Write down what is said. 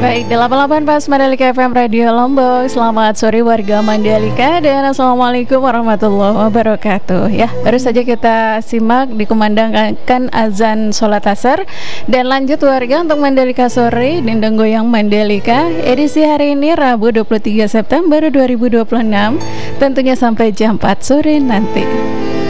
Baik, 88 Pas Mandalika FM Radio Lombok. Selamat sore warga Mandalika dan Assalamualaikum warahmatullahi wabarakatuh. Ya, baru saja kita simak dikumandangkan azan sholat asar. Dan lanjut warga untuk Mandalika sore Dendang Goyang Mandalika edisi hari ini Rabu 23 September 2026. Tentunya sampai jam 4 sore nanti.